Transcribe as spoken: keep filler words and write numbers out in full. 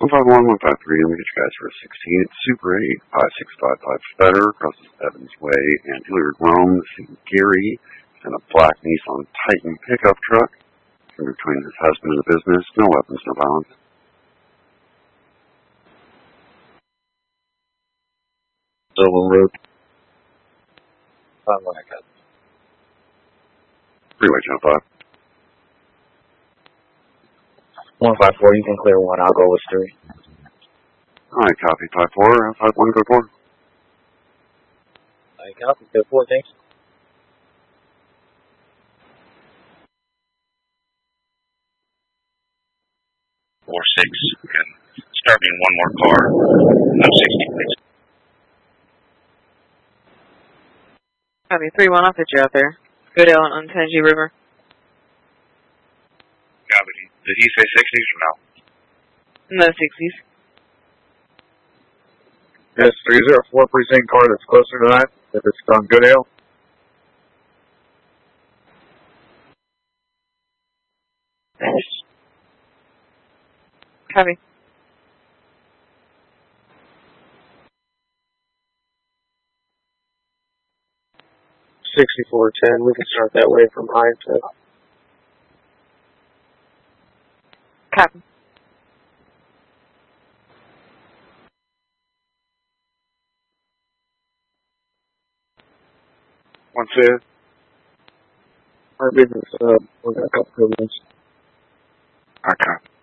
one five one, one five three, let me get you guys for a sixteen. It's Super eight, five six five five Fetter, crosses Evans Way and Hilliard Rome. See Gary in a black Nissan Titan pickup truck. In between his husband and the business. No weapons, no violence. Dublin Road. Five one, I got it. Freeway Channel five. One five four, you can clear one. I'll go with three. Alright, copy five four, five one, go four. I copy. Go four, thanks. Four six, and start me in one more car. No sixty, please. Copy. three one, I'll put you out there. Go down on Tenji River. Copy. Did he say sixties or no? No sixties. Yes, three zero four precinct car that's closer to that, if it's on Goodale. Copy. sixty-four ten, we can start that way from high to... Copy. One two. Our business, uh, we're going to cut privilege. Okay.